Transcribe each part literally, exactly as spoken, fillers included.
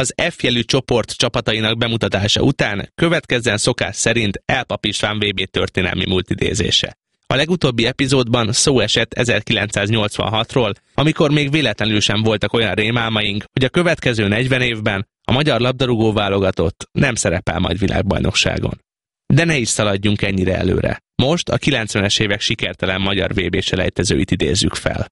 Az F jelű csoport csapatainak bemutatása után következzen szokás szerint Elpap István vé bé történelmi multidézése. A legutóbbi epizódban szó esett ezerkilencszáznyolcvanhatról, amikor még véletlenül sem voltak olyan rémálmaink, hogy a következő negyven évben a magyar labdarúgó válogatott nem szerepel majd világbajnokságon. De ne is szaladjunk ennyire előre. Most a kilencvenes évek sikertelen magyar vé bé-selejtezőit idézzük fel.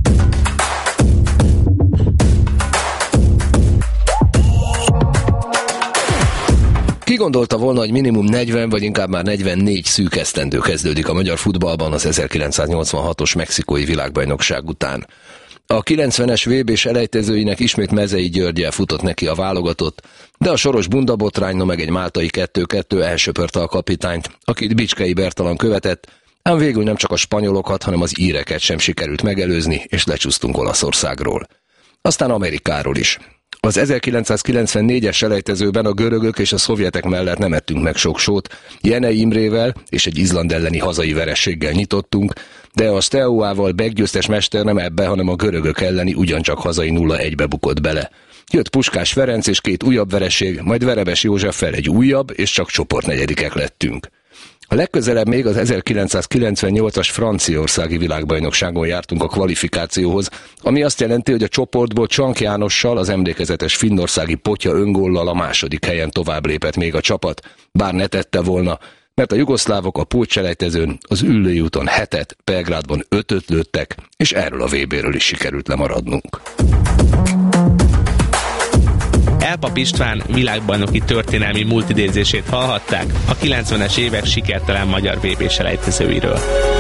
Ki gondolta volna, hogy minimum negyven vagy inkább már negyvennégy szűk esztendő kezdődik a magyar futballban az ezerkilencszáznyolcvanhatos mexikói világbajnokság után. A kilencvenes vé bé-selejtezőinek ismét Mezei Györgyel futott neki a válogatott, de a soros bundabotrány, meg egy máltai kettő kettő elsöpörte a kapitányt, akit Bicskei Bertalan követett, ám végül nem csak a spanyolokat, hanem az íreket sem sikerült megelőzni, és lecsúsztunk Olaszországról. Aztán Amerikáról is. Az ezerkilencszázkilencvennégyes selejtezőben a görögök és a szovjetek mellett nem ettünk meg sok sót, Jenei Imrével és egy Izland elleni hazai verességgel nyitottunk, de a Steaua-val meggyőztes mester nem ebbe, hanem a görögök elleni ugyancsak hazai nulla egybe bukott bele. Jött Puskás Ferenc és két újabb vereség, majd Verebes Józseffel egy újabb, és csak csoportnegyedikek lettünk. A legközelebb még az ezerkilencszázkilencvennyolcas franciaországi világbajnokságon jártunk a kvalifikációhoz, ami azt jelenti, hogy a csoportból Csank Jánossal, az emlékezetes finnországi Potya öngóllal a második helyen tovább lépett még a csapat, bár ne tette volna, mert a jugoszlávok a pótselejtezőn az Üllői úton hetet, Belgrádban ötöt lőttek, és erről a vé béről is sikerült lemaradnunk. Elpap István világbajnoki történelmi multidézését hallhatták a kilencvenes évek sikertelen magyar vé bé-selejtezőiről.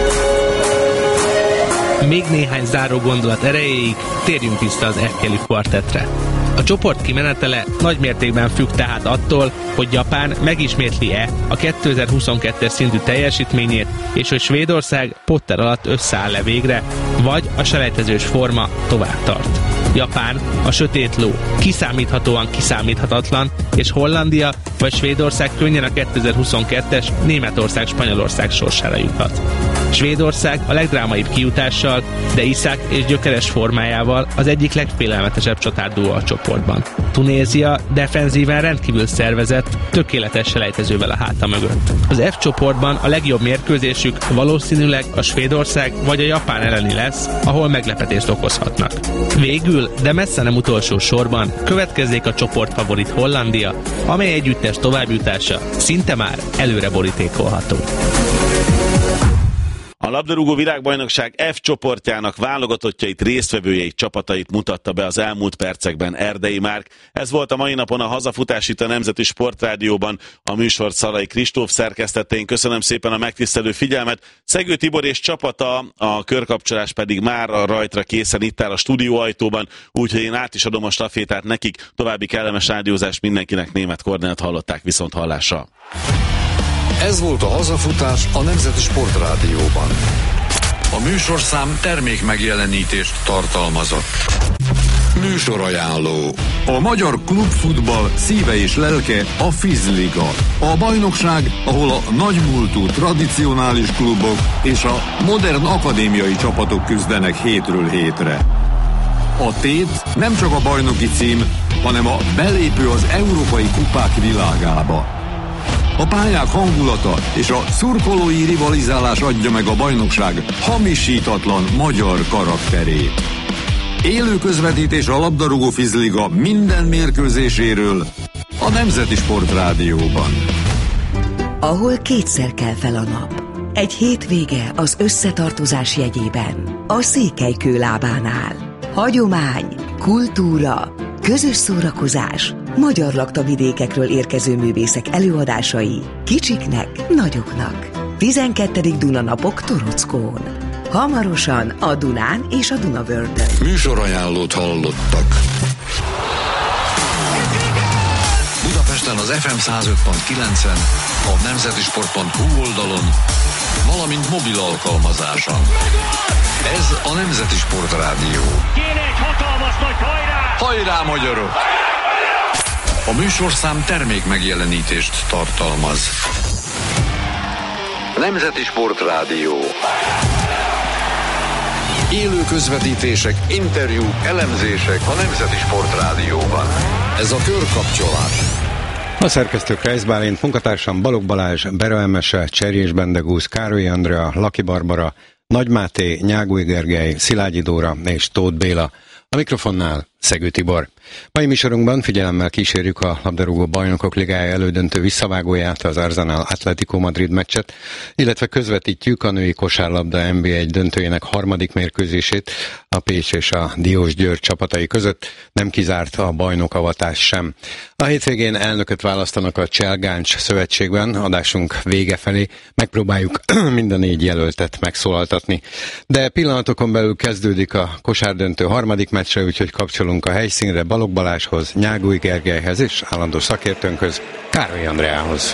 Még néhány záró gondolat erejéig térjünk vissza az F jelű kvartettre. A csoport kimenetele nagy mértékben függ tehát attól, hogy Japán megismétli-e a kétezer-huszonkettes szintű teljesítményét, és hogy Svédország Potter alatt összeáll-e végre, vagy a selejtezős forma tovább tart. Japán, a sötét ló, kiszámíthatóan kiszámíthatatlan, és Hollandia vagy Svédország könnyen a kétezer-huszonkettes Németország-Spanyolország sorsára juthat. Svédország a legdrámaibb kijutással, de Iszák és gyökeres formájával az egyik legfélelmetesebb csatárdúó a csoportban. Tunézia defenzíven rendkívül szervezett, tökéletes selejtezővel a háta mögött. Az F csoportban a legjobb mérkőzésük valószínűleg a Svédország vagy a Japán elleni lesz, ahol meglepetést okozhatnak. Végül, de messze nem utolsó sorban következzék a csoport favorit Hollandia, amely együttes továbbjutása szinte már előre borítékolható. A labdarúgó világbajnokság F csoportjának válogatottjait, résztvevőjeit, csapatait mutatta be az elmúlt percekben Erdei Márk. Ez volt a mai napon a hazafutás itt a Nemzeti Sportrádióban. A műsort Szalai Kristóf szerkesztette. Én köszönöm szépen a megtisztelő figyelmet. Szegő Tibor és csapata, a körkapcsolás pedig már a rajtra készen itt áll a stúdióajtóban, úgyhogy én át is adom a stafétát nekik. További kellemes rádiózást mindenkinek. Németh Kornélt hallották, viszont hallásra. Ez volt a hazafutás a Nemzeti Sportrádióban. A műsorszám termék megjelenítést tartalmazott. Műsorajánló. A magyar klubfutball szíve és lelke a Fizliga. A bajnokság, ahol a nagymúltú tradicionális klubok és a modern akadémiai csapatok küzdenek hétről hétre. A tét nem csak a bajnoki cím, hanem a belépő az európai kupák világába. A pályák hangulata és a szurkolói rivalizálás adja meg a bajnokság hamisítatlan magyar karakterét. Élő közvetítés a labdarúgó Fizliga minden mérkőzéséről a Nemzeti Sportrádióban. Ahol kétszer kell fel a nap. Egy hétvége az összetartozás jegyében. A Székelykő lábánál. Hagyomány, kultúra, közös szórakozás, magyar laktavidékekről érkező művészek előadásai, kicsiknek, nagyoknak. tizenkettedik Dunanapok Torockón. Hamarosan a Dunán és a Dunavölgyön. Műsorajánlót hallottak. Budapesten az ef em száz öt pont kilencen, a nemzetisport pont hu oldalon, valamint mobil alkalmazáson. Ez a Nemzeti Sportrádió. Kéne egy hatalmas nagy hajrá! Hajrá, magyarok! A műsorszám termék megjelenítést tartalmaz. Nemzeti Sportrádió. Élő közvetítések, interjúk, elemzések a Nemzeti Sportrádióban. Ez a Körkapcsolás. A szerkesztő Kreisz Bálint, munkatársam Balogh Balázs, Bera Emese, Cserjés Bendegúz, Károly Andrea, Laki Barbara, Nagy Máté, Nyágúj Gergely, Szilágyi Dóra és Tóth Béla. A mikrofonnál Szegő Tibor. Mai műsorunkban figyelemmel kísérjük a labdarúgó bajnokok ligája elődöntő visszavágóját, az Arsenal Atletico Madrid meccset, illetve közvetítjük a női kosárlabda en bé egy döntőjének harmadik mérkőzését a Pécs és a Diósgyőr csapatai között, nem kizárt a bajnokavatás sem. A hétvégén elnököt választanak a Cselgáncs szövetségben, adásunk vége felé megpróbáljuk mind a négy jelöltet megszólaltatni. De pillanatokon belül kezdődik a kosárdöntő harmadik meccse, úgyhogy kapcsolunk a helyszínre Balogh Balázshoz, Nyágúj Gergelyhez és állandó szakértőnkhöz, Károly Andreához.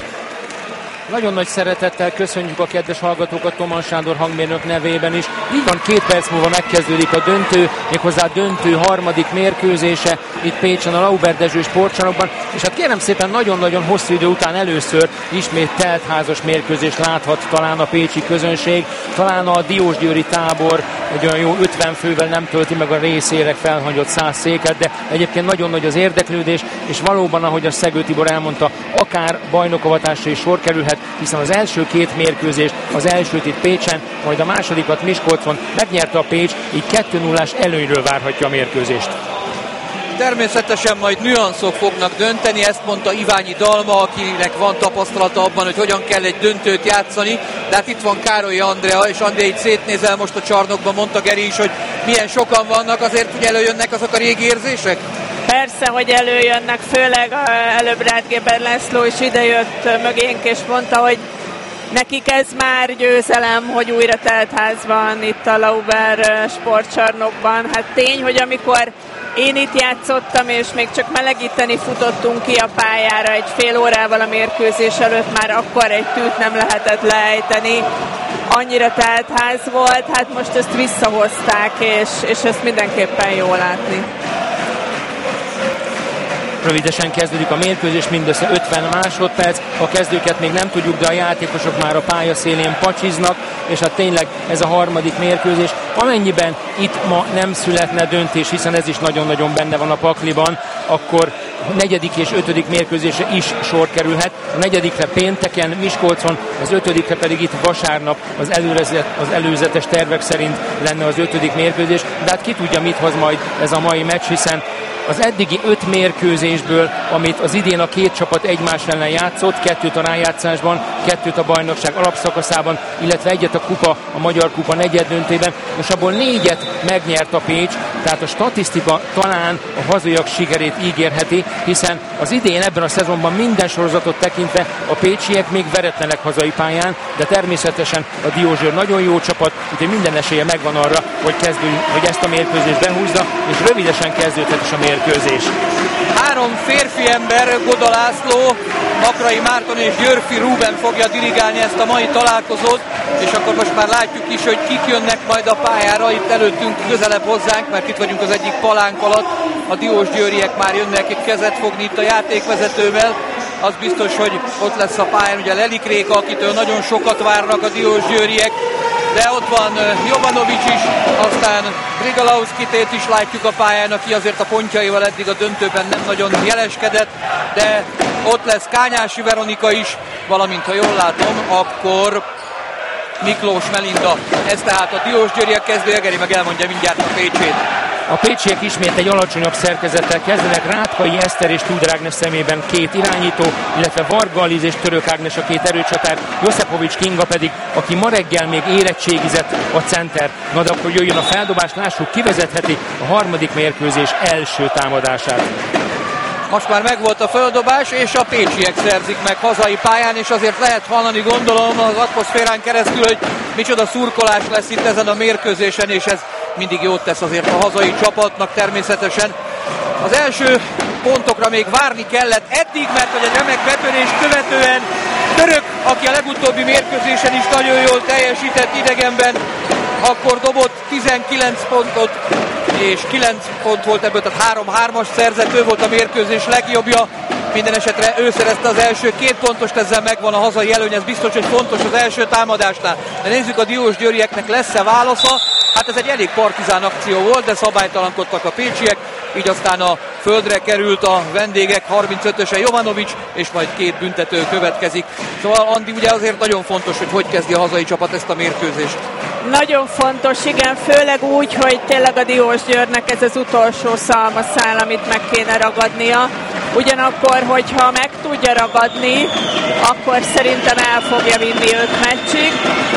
Nagyon nagy szeretettel köszönjük a kedves hallgatókat Toman Sándor hangmérnök nevében is. Így van, két perc múlva megkezdődik a döntő, méghozzá döntő harmadik mérkőzése itt Pécsen a Lauber Dezső sportcsarnokban. És hát kérem szépen, nagyon-nagyon hosszú idő után először ismét teltházas mérkőzést láthat talán a pécsi közönség. Talán a diósgyőri tábor egy olyan jó ötven fővel nem tölti meg a részére felhagyott száz széket, de egyébként nagyon nagy az érdeklődés, és valóban, ahogy a Szegő Tibor elmondta, akár bajnokavatásra is sor kerülhet, hiszen az első két mérkőzést, az elsőt itt Pécsen, majd a másodikat Miskolcon megnyerte a Pécs, így kettő nullás előnyről várhatja a mérkőzést. Természetesen majd nüanszok fognak dönteni, ezt mondta Iványi Dalma, akinek van tapasztalata abban, hogy hogyan kell egy döntőt játszani, de hát itt van Károly Andrea, és André, itt szétnézel most a csarnokban, mondta Geri is, hogy milyen sokan vannak, azért, hogy előjönnek azok a régi érzések? Persze, hogy előjönnek, főleg előbb Rátgéber László is idejött mögénk, és mondta, hogy nekik ez már győzelem, hogy újra teltház van itt a Lauber sportcsarnokban. Hát tény, hogy amikor én itt játszottam, és még csak melegíteni futottunk ki a pályára egy fél órával a mérkőzés előtt, már akkor egy tűt nem lehetett leejteni. Annyira teltház volt, hát most ezt visszahozták, és, és ezt mindenképpen jó látni. Rövidesen kezdődik a mérkőzés, mindössze ötven másodperc, a kezdőket még nem tudjuk, de a játékosok már a pálya szélén pacsiznak, és hát tényleg ez a harmadik mérkőzés, amennyiben itt ma nem születne döntés, hiszen ez is nagyon-nagyon benne van a pakliban, akkor a negyedik és ötödik mérkőzésre is sor kerülhet. A negyedikre pénteken Miskolcon, az ötödikre pedig itt vasárnap az, az előzetes tervek szerint lenne az ötödik mérkőzés, de hát ki tudja, mit hoz majd ez a mai meccs, hiszen az eddigi öt mérkőzésből, amit az idén a két csapat egymás ellen játszott, kettőt a rájátszásban, kettőt a bajnokság alapszakaszában, illetve egyet a kupa, a Magyar Kupa negyeddöntében, és abból négyet megnyert a Pécs, tehát a statisztika talán a hazaiak sikerét ígérheti, hiszen az idén ebben a szezonban minden sorozatot tekintve a pécsiek még veretlenek hazai pályán, de természetesen a Diósgyőr nagyon jó csapat, úgyhogy minden esélye megvan arra, hogy, kezdő, hogy ezt a mérkőzést behúzza, és rövidesen kezdődhet is a mérkőzés. Három férfi ember, Goda László, Makrai Márton és Györfi Rúben fogja dirigálni ezt a mai találkozót, és akkor most már látjuk is, hogy kik jönnek majd a pályára, itt előttünk közelebb hozzánk, mert itt vagyunk az egyik palánk alatt, a diósgyőriek már jönnek egy kezet fogni itt a játékvezetővel, az biztos, hogy ott lesz a pályán, ugye Lelik Réka, akitől nagyon sokat várnak a diósgyőriek, de ott van Jovanovics is, aztán Brigalauskitét is látjuk a pályán, aki azért a pontjaival eddig a döntőben nem nagyon jeleskedett, de ott lesz Kányási Veronika is, valamint ha jól látom, akkor Miklós Melinda. Ez tehát a diósgyőriek kezdője, Geri meg elmondja mindjárt a Pécsét. A pécsiek ismét egy alacsonyabb szerkezettel kezdenek, Rátkai Eszter és Tudor Ágnes szemében két irányító, illetve Varga Aliz és Török Ágnes a két erőcsatár, Joszepovics Kinga pedig, aki ma reggel még érettségizett a center. Na de akkor jöjjön a feldobás, lássuk, kivezetheti a harmadik mérkőzés első támadását. Most már megvolt a földobás, és a pécsiek szerzik meg hazai pályán, és azért lehet hallani, gondolom, az atmoszférán keresztül, hogy micsoda szurkolás lesz itt ezen a mérkőzésen, és ez mindig jót tesz azért a hazai csapatnak természetesen. Az első pontokra még várni kellett eddig, mert hogy egy remek betörés követően Török, aki a legutóbbi mérkőzésen is nagyon jól teljesített idegenben, akkor dobott tizenkilenc pontot, és kilenc pont volt ebből, tehát három-hármas szerzett, ő volt a mérkőzés legjobbja. Minden esetre ő szerezte az első két pontost, ezzel megvan a hazai előny, ez biztos, hogy fontos az első támadásnál. De nézzük, a diósgyőrieknek lesz-e válasza? Hát Hát ez egy elég partizán akció volt, de szabálytalankodtak a pécsiek, így aztán a földre került a vendégek, harmincötösen Jovanovics, és majd két büntető következik. Szóval Andi, ugye azért nagyon fontos, hogy hogy kezdi a hazai csapat ezt a mérkőzést. Nagyon fontos, igen, főleg úgy, hogy tényleg a Diósgyőrnek ez az utolsó szalmaszál, amit meg kéne ragadnia. Ugyanakkor, hogyha meg tudja ragadni, akkor szerintem el fogja vinni öt meccsig,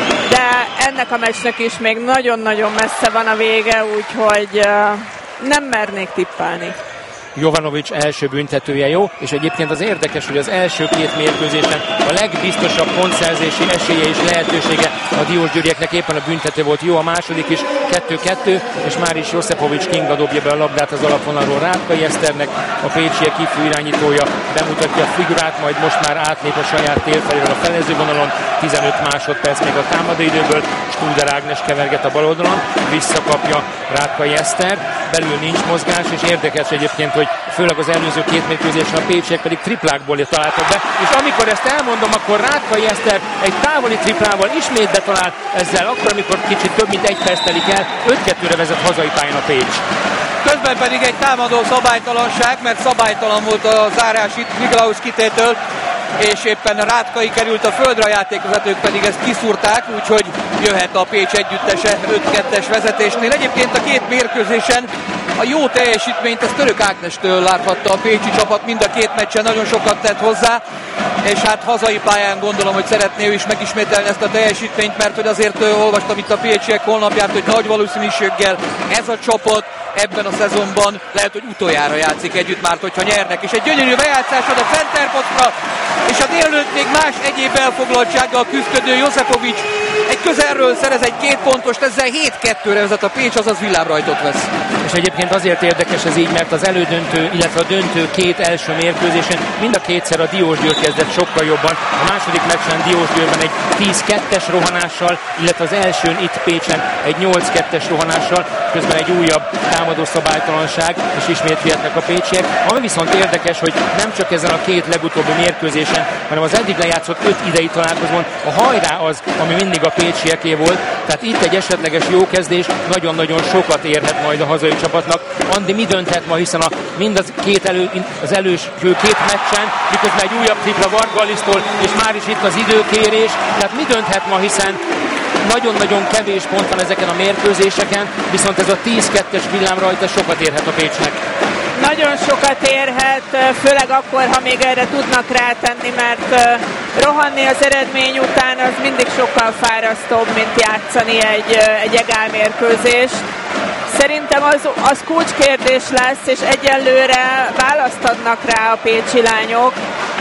de ennek a meccsnek is még nagyon-nagyon messze van a vége, úgyhogy uh, nem mernék tippelni. Jovanovics első büntetője jó, és egyébként az érdekes, hogy az első két mérkőzésen a legbiztosabb pontszerzési esélye és lehetősége a diósgyőrieknek éppen a büntető volt. Jó a második is, kettő-kettő, és már is Josipovics Kinga dobja be a labdát az alapvonalról Rátkai Eszternek, a pécsiek ifjú irányítója bemutatja a figurát, majd most már átlép a saját térfeléről a felezővonalon, tizenöt másodperc még a támadóidőből, Studer Ágnes keverget a bal oldalon, visszakapja Rátkai Eszter, belül nincs mozgás, és érdekes egyébként, hogy főleg az előző két mérkőzésen a pécsiek pedig triplákból találtak be, és amikor ezt elmondom, akkor Rátkai Eszter egy távoli triplával ismét betalált, ezzel akkor, amikor kicsit több mint egy perc telik el, öt-kettőre vezet hazai pályán a Pécs. Közben pedig egy támadó szabálytalanság, mert szabálytalan volt a zárás itt Miklós Kitétől, és éppen Rátkai került a földre, a játékvezetők pedig ezt kiszúrták, úgyhogy jöhet a Pécs együttese öt-kettes vezetésnél. Egyébként a két mérkőzésen a jó teljesítményt ezt Török Ágnestől láthatta a pécsi csapat, mind a két meccsen nagyon sokat tett hozzá, és hát hazai pályán gondolom, hogy szeretné ő is megismételni ezt a teljesítményt, mert hogy azért uh, olvastam itt a pécsiek honlapját, hogy nagy valószínűséggel ez a csapat ebben a szezonban lehet, hogy utoljára játszik együtt, már hogyha nyernek. És egy gyönyörű bejátszás ad a centerposztra, és a délelőtt még más egyéb elfoglaltsággal küzdködő Josipovics egy közelről szerez egy két pontost, ezzel hét-kettőre vezet a Pécs, azaz villámrajtot vesz. És egyébként azért érdekes ez így, mert az elődöntő, illetve a döntő két első mérkőzésen mind a kétszer a Diósgyőr kezdett sokkal jobban. A második meccsen Diósgyőrben egy tíz-kettes rohanással, illetve az elsőn itt Pécsen egy nyolc-kettes rohanással, közben egy újabb támadó szabálytalanság, és ismét vihetnek a pécsiek. Ami viszont érdekes, hogy nem csak ezen a két legutóbbi mérkőzésen, hanem az eddig lejátszott öt idei találkozón a hajrá az, ami mindig a pécsieké volt. Tehát itt egy esetleges jó kezdés nagyon-nagyon sokat érhet majd a hazai csapatnak. Andi, mi dönthet ma, hiszen a, mind az, két elő, az előző két meccsen, miközben egy újabb tripla Varga Alisztól, és már is itt az időkérés. Tehát mi dönthet ma, hiszen nagyon-nagyon kevés pont van ezeken a mérkőzéseken, viszont ez a tíz-kettes villámrajta sokat érhet a Pécsnek. Nagyon sokat érhet, főleg akkor, ha még erre tudnak rátenni, mert rohanni az eredmény után az mindig sokkal fárasztóbb, mint játszani egy, egy egálmérkőzést. Szerintem az, az kulcskérdés lesz, és egyelőre választ adnak rá a pécsi lányok,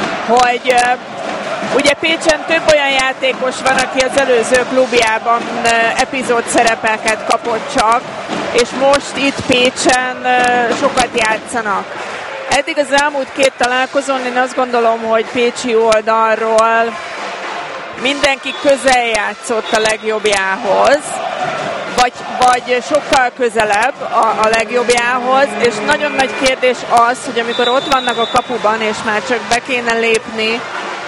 hogy ugye Pécsen több olyan játékos van, aki az előző klubjában epizód szerepeket kapott csak, és most itt Pécsen sokat játszanak. Eddig az elmúlt két találkozón én azt gondolom, hogy pécsi oldalról mindenki közel játszott a legjobbjához, vagy, vagy sokkal közelebb a, a legjobbjához, és nagyon nagy kérdés az, hogy amikor ott vannak a kapuban, és már csak be kéne lépni,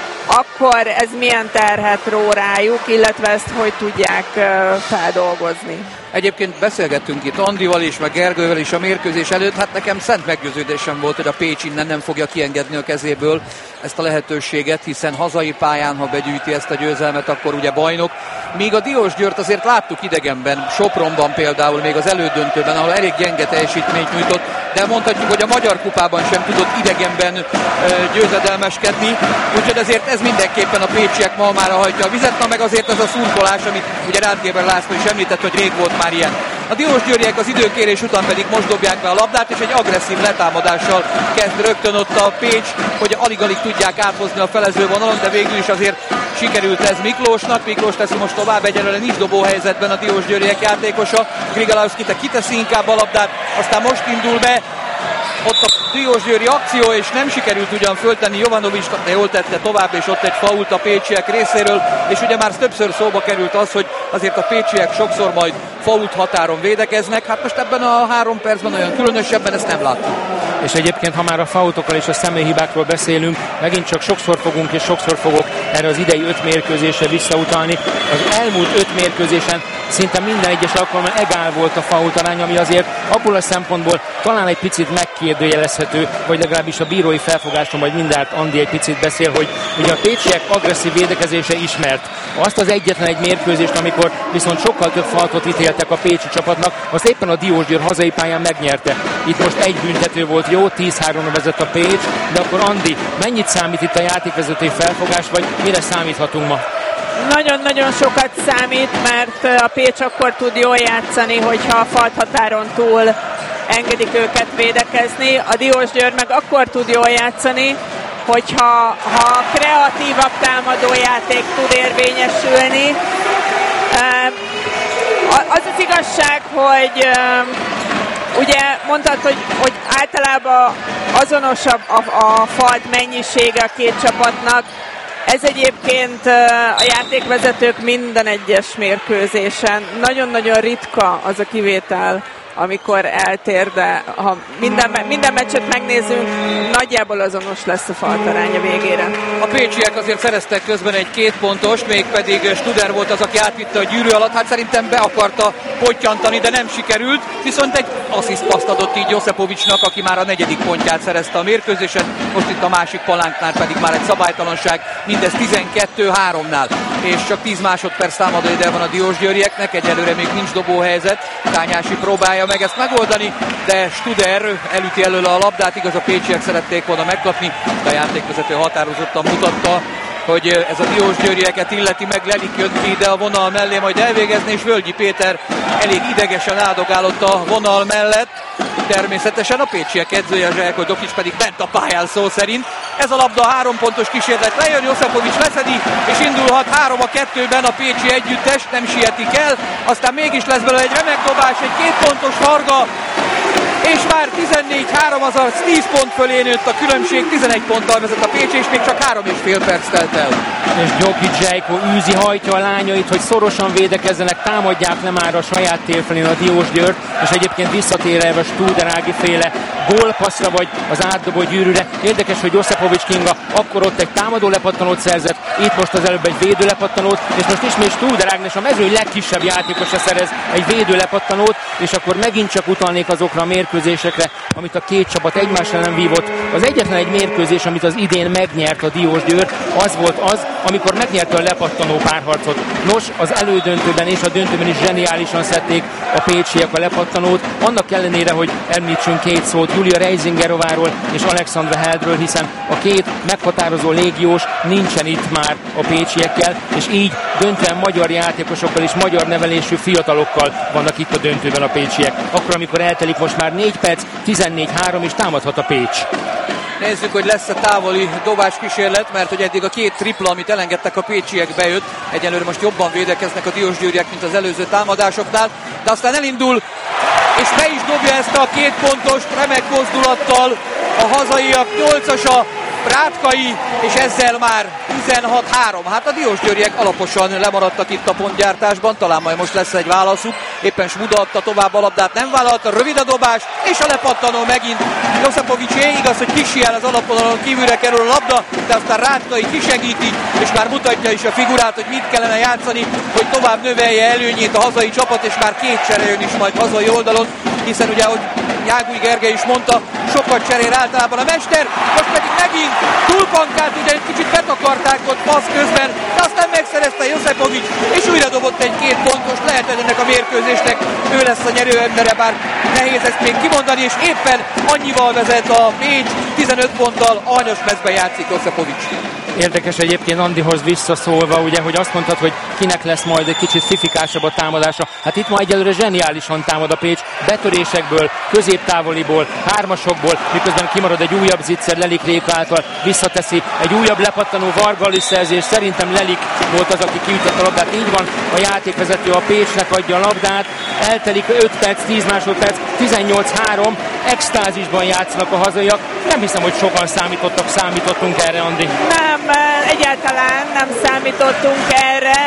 akkor ez milyen terhet ró rájuk, illetve ezt hogy tudják uh, feldolgozni. Egyébként beszélgettünk itt Andival is, meg Gergővel is a mérkőzés előtt, hát nekem szent meggyőződésem volt, hogy a Pécs innen nem fogja kiengedni a kezéből ezt a lehetőséget, hiszen hazai pályán, ha begyűjti ezt a győzelmet, akkor ugye bajnok. Míg a Diósgyőrt azért láttuk idegenben, Sopronban például, még az elődöntőben, ahol elég gyenge teljesítményt nyújtott, de mondhatjuk, hogy a Magyar Kupában sem tudott idegenben ö, győzedelmeskedni, úgyhogy azért ez mindenképpen a pécsiek ma már hajtja a vizet, na meg azért ez a szurkolás, amit ugye Rádgéber László is említett, hogy rég volt már ilyen. A diósgyőriek az időkérés után pedig most dobják be a labdát, és egy agresszív letámadással kezd rögtön ott a Pécs, hogy alig-alig tudják áthozni a felező vonalon, de végül is azért sikerült ez Miklósnak. Miklós teszi most tovább, egyelőre nincs dobóhelyzetben a diósgyőriek játékosa. Grigalauskas kiteszi inkább a labdát, aztán most indul be ott a diósgyőri akció, és nem sikerült ugyan föltenni Jovanovicsnak, de jól tette tovább, és ott egy fault a pécsiek részéről, és ugye már többször szóba került az, hogy azért a pécsiek sokszor majd fault határon védekeznek, hát most ebben a három percben olyan különösebben ezt nem láttuk. És egyébként, ha már a fautokkal és a személyhibákról beszélünk, megint csak sokszor fogunk és sokszor fogok erre az idei öt mérkőzésre visszautalni. Az elmúlt öt mérkőzésen szinte minden egyes alkalommal egál volt a fault arány, ami azért abból a szempontból talán egy picit megkérdőjelezhető, vagy legalábbis a bírói felfogáson majd mindjárt Andi egy picit beszél, hogy ugye a pécsiek agresszív védekezése ismert. Azt az egyetlen egy mérkőzést, amikor viszont sokkal több faultot ítéltek a pécsi csapatnak, az éppen a Diósgyőr hazai pályán megnyerte. Itt most egy büntető volt, jó, tíz háromra vezet a Pécs, de akkor Andi, mennyit számít itt a játékvezetői felfogás, vagy mire számíthatunk ma? Nagyon-nagyon sokat számít, mert a Pécs akkor tud jól játszani, hogyha a falthatáron túl engedik őket védekezni. A Diósgyőr meg akkor tud jól játszani, hogyha ha kreatívabb támadójáték tud érvényesülni. Az az igazság, hogy ugye mondtad, hogy, hogy általában azonosabb a, a falt mennyisége a két csapatnak. Ez egyébként a játékvezetők minden egyes mérkőzésen. Nagyon-nagyon ritka az a kivétel, amikor eltér, de ha minden, minden meccset megnézünk, nagyjából azonos lesz a faltarány a végére. A pécsiek azért szereztek közben egy két pontos, mégpedig Studer volt az, aki átvitte a gyűrű alatt, hát szerintem be akarta pottyantani, de nem sikerült, viszont egy asszisztpaszt adott így Josipovicsnak, aki már a negyedik pontját szerezte a mérkőzésen, most itt a másik palánknál pedig már egy szabálytalanság, mindez tizenkettő háromnál, és csak tíz másodperc támadóidő van a diósgyőrieknek, egyelőre még nincs dobóhelyzet, Tányási próbálja meg ezt megoldani, de Studer elüti elől a labdát, igaz a pécsiek szerették volna megkapni, de a játékvezető határozottan mutatta, hogy ez a diósgyőrieket illeti, meg Lelik jött ki ide a vonal mellé majd elvégezni, és Völgyi Péter elég idegesen áldogálott a vonal mellett. Természetesen a pécsiek edzője Zselko Dokics pedig bent a pályán szó szerint. Ez a labda három pontos kísérlet lejön, Josipovics leszedi, és indulhat három a kettőben a pécsi együttes, nem sietik el, aztán mégis lesz belőle egy remek dobás, egy két pontos Varga, és már tizennégy három, azaz tíz pont fölé nőtt a különbség, tizenegy ponttal vezet a Pécs, és még csak három és fél perc telt el. És Gyokics Zsejko űzi, hajtja a lányait, hogy szorosan védekezzenek, támadják le már a saját térfelén a Diósgyőrt, és egyébként visszatérve a Studerági féle gólpasszra vagy az átdobó gyűrűre. Érdekes, hogy Josipovics Kinga akkor ott egy támadó lepattanót szerzett, itt most az előbb egy védő lepattanót, és most ismét Studerágnes a mezőny legkisebb játékosa szerez egy védő lepattanót, és akkor megint csak utalnék azokra a mérkőzésekre, amit a két csapat egymás ellen vívott. Az egyetlen egy mérkőzés, amit az idén megnyert a Diósgyőr, az volt az, amikor megnyerte a lepattanó párharcot. Nos, az elődöntőben és a döntőben is zseniálisan szedték a pécsiek a lepattanót, annak ellenére, hogy említsünk két szót Julia Reisingerováról és Alexandra Heldről, hiszen a két meghatározó légiós nincsen itt már a pécsiekkel, és így döntően magyar játékosokkal és magyar nevelésű fiatalokkal vannak itt a döntőben a pécsiek. Akkor, amikor eltelik most már négy perc, tizennégy három, és támadhat a Pécs. Nézzük, hogy lesz-e távoli dobás kísérlet, mert hogy eddig a két tripla, amit elengedtek a pécsiek, bejött. Egyelőre most jobban védekeznek a diósgyőriek, mint az előző támadásoknál, de aztán elindul, és be is dobja ezt a két pontos remek mozdulattal a hazaiak, nyolcasa Brátkai, és ezzel már tizenhat három. Hát a diósgyőriek alaposan lemaradtak itt a pontgyártásban, talán majd most lesz egy válaszuk. Éppen Smuda adta tovább a labdát, nem vállalta, rövid a dobás, és a lepattanó megint Josipovicsé, igaz, hogy kisijel az alapvonalon, kívülre kerül a labda, de aztán Rátkai kisegíti, és már mutatja is a figurát, hogy mit kellene játszani, hogy tovább növelje előnyét a hazai csapat, és már két csere jön is majd hazai oldalon, hiszen ugye, ahogy Jágúj Gergely is mondta, sokat cserél általában a mester, most pedig megint túlpankát, ugye egy kicsit betakarták ott passz közben, de aztán megszerezte Josipovics, és újra dobott egy két pontos, lehet, hogy ennek a mérkőzésnek ő lesz a nyerő embere, bár nehéz ezt még kimondani, és éppen annyival vezet a Pécs, tizenöt ponttal, aranyos mezben játszik Josipovics. Érdekes egyébként Andihoz visszaszólva, ugye, hogy azt mondtad, hogy kinek lesz majd egy kicsit fifikásabb a támadása. Hát itt ma egyelőre zseniálisan támad a Pécs, betörésekből, középtávoliból, hármasokból, miközben kimarad egy újabb zicser Lelik Réka által, visszateszi egy újabb lepattanó Varga szerzés. Szerintem Lelik volt az, aki kiütött a labdát. Így van, a játékvezető a Pécsnek adja a labdát, eltelik öt perc, tíz másodperc, tizennyolc három, extázisban játszanak a hazaiak. Nem hiszem, hogy sokan számítottak, számítottunk erre, Andi. Nem, egyáltalán nem számítottunk erre.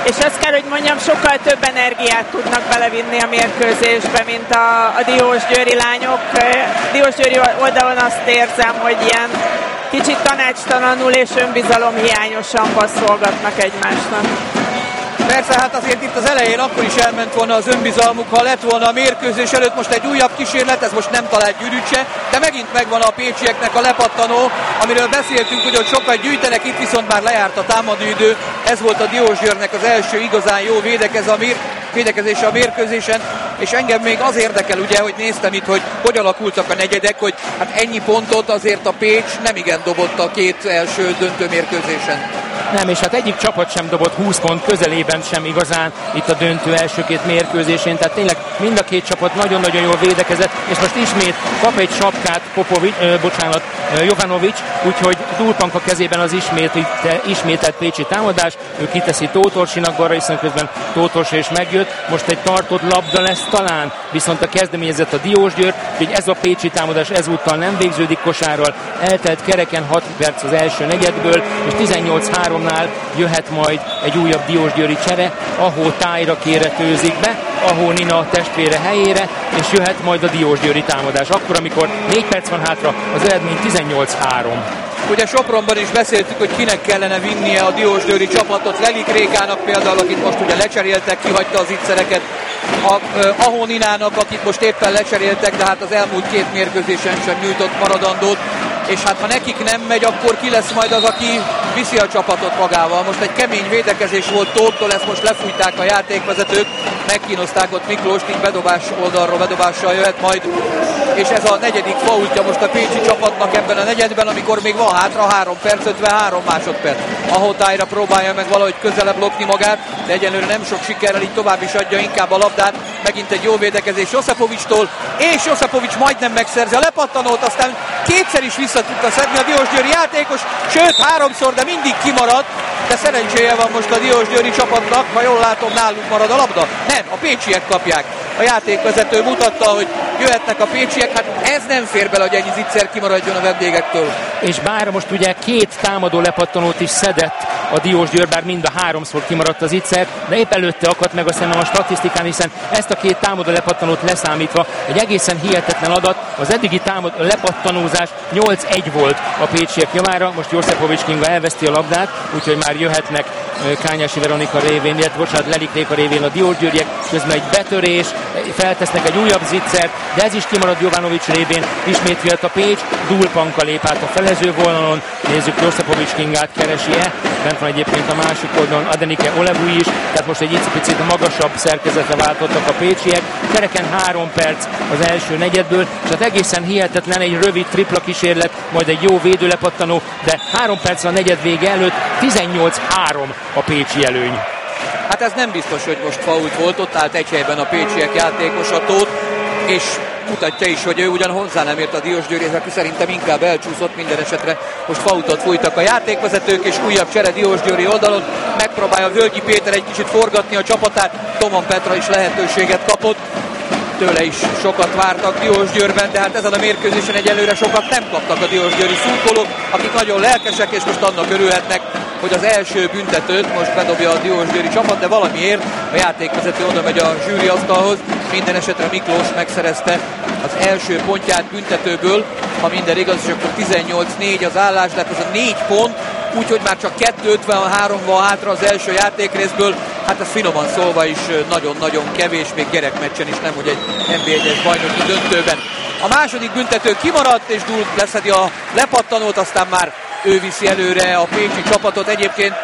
és azt kell, hogy mondjam, sokkal több energiát tudnak belevinni a mérkőzésbe, mint a, a diósgyőri lányok. Diósgyőri oldalon azt érzem, hogy ilyen kicsit tanácstalanul és önbizalomhiányosan passzolgatnak egymásnak. Persze, hát azért itt az elején akkor is elment volna az önbizalmuk, ha lett volna a mérkőzés előtt most egy újabb kísérlet, ez most nem talált gyűrűt se, de megint megvan a pécsieknek a lepattanó, amiről beszéltünk, hogy ott sokat gyűjtenek, itt viszont már lejárt a támadóidő, ez volt a Diósgyőrnek az első igazán jó védekez a mér, védekezése a mérkőzésen, és engem még az érdekel, ugye, hogy néztem itt, hogy hogy alakultak a negyedek, hogy hát ennyi pontot azért a Pécs nem igen dobott a két első döntő mérkőzésen. Nem, és hát egyik csapat sem dobott húsz pont közelében sem igazán itt a döntő első két mérkőzésén, tehát tényleg mind a két csapat nagyon-nagyon jól védekezett, és most ismét kap egy sapkát Popovic, ö, bocsánat, ö, Jovanovic, úgyhogy Dulpanka kezében az ismét, ismételt pécsi támadás, ő kiteszi Tótorsinak balra, hiszen közben Tótorsi is megjött, most egy tartott labda lesz talán, viszont a kezdeményezett a Diósgyőr, úgyhogy ez a pécsi támadás ezúttal nem végződik kosárral, eltelt kereken hat perc az első negyedből, és tizennyolc háromnál jöhet majd egy újabb diósgyőri csere, ahol Tájra kéretőzik be, ahol Nina testvére helyére, és jöhet majd a diósgyőri támadás. Akkor, amikor négy perc van hátra, az eredmény tizennyolc három. Ugye Sopronban is beszéltük, hogy kinek kellene vinnie a diósgyőri csapatot, Lelik Rékának például, akit most ugye lecseréltek, kihagyta az ittszereket, a, uh, Ahó Ninának, akit most éppen lecseréltek, de hát az elmúlt két mérkőzésen sem nyújtott maradandót, és hát ha nekik nem megy, akkor ki lesz majd az, aki viszi a csapatot magával. Most egy kemény védekezés volt Tóptól, ezt most lefújták a játékvezetők, megkínozták ott Miklóst, így bedobás oldalról bedobással jöhet majd, és ez a negyedik faultja most a pécsi csapatnak ebben a negyedben, amikor még van hátra három perc, ötvenhárom másodperc. Ahol Tájra próbálja meg valahogy közelebb lopni magát, de egyelőre nem sok sikerrel, így tovább is adja inkább a labdát. Megint egy jó védekezés Joszepovicstól, és Joszepovics majdnem megszerzi a lepattanót, aztán kétszer is vissza tudta szedni a diósgyőri játékos, sőt háromszor, de mindig kimaradt, de szerencséje van most a diósgyőri csapatnak, ha jól látom, náluk marad a labda. Nem, a pécsiek kapják. A játékvezető mutatta, hogy jöhetnek a pécsiek, hát ez nem fér bele, hogy ennyi zicser kimaradjon a vendégektől. És bár most ugye két támadó lepattanót is szedett a Diósgyőr, bár mind a háromszor kimaradt az zicser, de épp előtte akadt meg azt hiszem a statisztikán, hiszen ezt a két támadó lepattanót leszámítva egy egészen hihetetlen adat, az eddigi támadó lepattanózás nyolc egy volt a pécsiek javára, most Joszepovics Kinga elveszti a labdát, úgyhogy már jöhetnek Kányási Veronika révén, illetve bocsánat, Lelik Réka révén a diósgyőriek, közben egy betörés, feltesznek egy újabb zicsert, de ez is kimarad Jovanovics révén, ismét jött a Pécs, Dulpanka lép át a felező vonalon, nézzük Joszepovics Kingát keresi-e, bent van egyébként a másik oldalon Adenike Olevui is, tehát most egy picit magasabb szerkezetre váltottak a pécsiek, kereken három perc az első negyedből, és hát egészen hihetetlen egy rövid tripla kísérlet, majd egy jó védőlepattanó, de három perc a negyed vége előtt tizennyolc három a pécsi előny. Hát ez nem biztos, hogy most fault volt, ott állt egy helyben a pécsiek játékos a Tóth, és mutatja is, hogy ő ugyan hozzá nem ért a Diósgyőrihez, aki szerintem inkább elcsúszott, minden esetre most faultot fújtak a játékvezetők, és újabb csere Diósgyőri oldalon, megpróbálja Völgyi Péter egy kicsit forgatni a csapatát, Toman Petra is lehetőséget kapott, tőle is sokat vártak Diósgyőrben, de hát ezen a mérkőzésen egyelőre sokat nem kaptak a diósgyőri szurkolók, akik nagyon lelkesek, és most annak örülhetnek, hogy az első büntetőt most bedobja a diósgyőri csapat, de valamiért a játékvezető oda megy a zsűriasztalhoz, minden esetre Miklós megszerezte az első pontját büntetőből, ha minden igaz, és akkor tizennyolc négy az állás, de hát ez a négy pont, úgyhogy már csak kettő ötvenhárom van hátra az első játékrészből, hát ez finoman szólva is nagyon-nagyon kevés, még gyerekmeccsen is, nem hogy egy en bé egyes bajnoki döntőben. A második büntető kimaradt, és Dúl leszedi a lepattanót, aztán már ő viszi előre a pécsi csapatot. Egyébként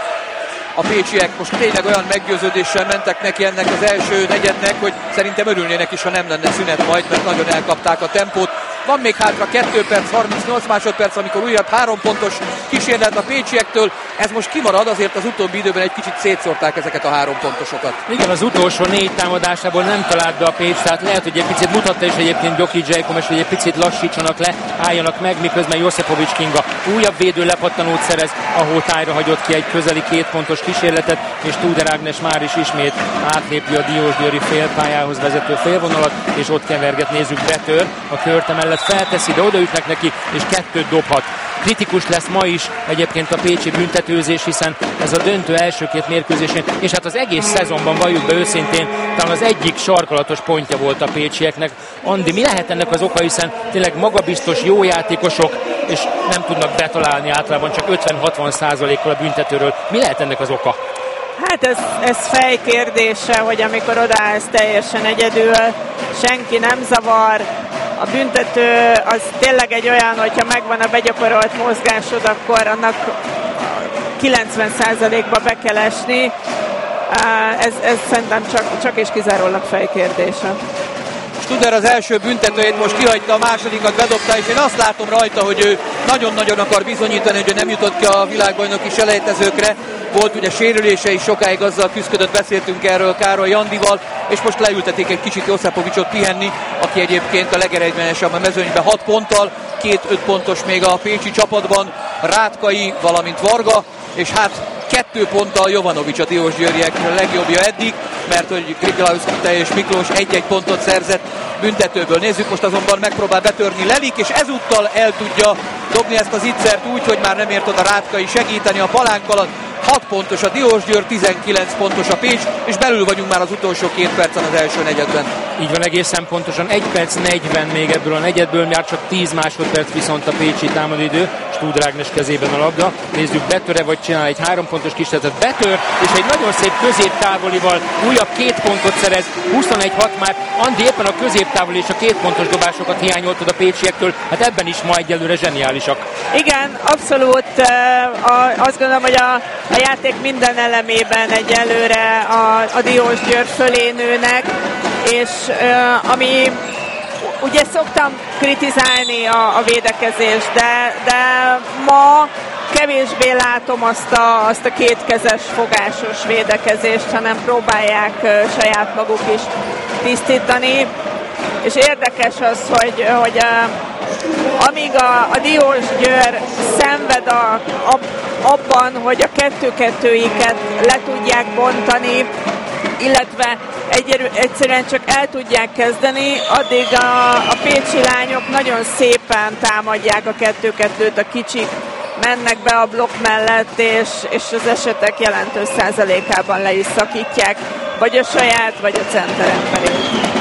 a pécsiek most tényleg olyan meggyőződéssel mentek neki ennek az első negyednek, hogy szerintem örülnének is, ha nem lenne szünet majd, mert nagyon elkapták a tempót. Van még hátra kettő perc, harmincnyolc másodperc, amikor újabb három pontos kísérlet a pécsiektől. Ez most kimarad, azért az utóbbi időben egy kicsit szétszórták ezeket a három pontosokat. Igen, az utolsó négy támadásából nem talált be a Pécs, tehát lehet, hogy egy picit mutatta is egyébként Gyoki Dzsejkom, és hogy egy picit lassítsanak le, álljanak meg, miközben Joszepovics Kinga újabb védő lepattanót szerez, ahol Tájra hagyott ki egy közeli két pontos kísérletet, és Tuder Ágnes már is ismét átlépi a diósgyőri félpályához vezető félvonalat, és ott keverget, nézzük, betör a körte mellett, felteszi, de odaütnek neki, és kettőt dobhat kritikus lesz ma is egyébként a pécsi büntetőzés, hiszen ez a döntő első két mérkőzésén, és hát az egész szezonban, valljuk be őszintén, talán az egyik sarkalatos pontja volt a pécsieknek. Andi, mi lehet ennek az oka, hiszen tényleg magabiztos, jó játékosok, és nem tudnak betalálni általában csak ötven-hatvan százalékkal a büntetőről. Mi lehet ennek az oka? Hát ez, ez fejkérdése, hogy amikor odaállsz teljesen egyedül, senki nem zavar, a büntető az tényleg egy olyan, hogyha megvan a begyakorolt mozgásod, akkor annak kilencven százalékba be kell esni. Ez, ez szerintem csak, csak és kizárólag fejkérdése. Studer az első büntetőjét most kihagyta, a másodikat bedobta, és én azt látom rajta, hogy ő nagyon-nagyon akar bizonyítani, hogy ő nem jutott ki a világbajnoki selejtezőkre. Volt ugye sérülése is, sokáig azzal küzdött, beszéltünk erről Károly Andival, és most leültetik egy kicsit Joszapovicsot pihenni, aki egyébként a legeredményesebb a mezőnyben hat ponttal, két öt pontos még a pécsi csapatban, Rátkai, valamint Varga, és hát kettő ponttal Jovanovics a Diósgyőriek legjobbja eddig, mert hogy Grigalaus és Miklós egy-egy pontot szerzett büntetőből. Nézzük, most azonban megpróbál betörni Lelik, és ezúttal el tudja dobni ezt az ittszert úgy, hogy már nem ért oda Rátkai segíteni a palánk alatt. hat pontos a Diósgyőr, tizenkilenc pontos a Pécs, és belül vagyunk már az utolsó két percen az első negyedben. Így van, egészen pontosan egy perc negyven még ebből a negyedből, már csak tíz másodperc viszont a pécsi támadóidő. Studer Ágnes kezében a labda. Nézzük, betöre vagy csinál egy három pontos kísérletet. Betör, és egy nagyon szép középtávolival újabb két pontot szerez. huszonegy hat már. Andi éppen a középtávoli és a két pontos dobásokat hiányoltad a pécsiektől. Hát ebben is ma egyelőre zseniálisak. Igen, abszolút. Azt gondolom, hogy a, a játék minden elemében egyelőre a, a Diósgyőr fölé nőnek, és ami ugye szoktam kritizálni a, a védekezést, de, de ma kevésbé látom azt a, azt a kétkezes fogásos védekezést, hanem próbálják saját maguk is tisztítani. És érdekes az, hogy, hogy a, amíg a, a Diósgyőr szenved a, a, abban, hogy a kettő-kettőiket le tudják bontani, illetve egy, egyszerűen csak el tudják kezdeni, addig a, a pécsi lányok nagyon szépen támadják a kettő-kettőt, a kicsik mennek be a blokk mellett, és, és az esetek jelentős százalékában le is szakítják, vagy a saját, vagy a centeren pedig.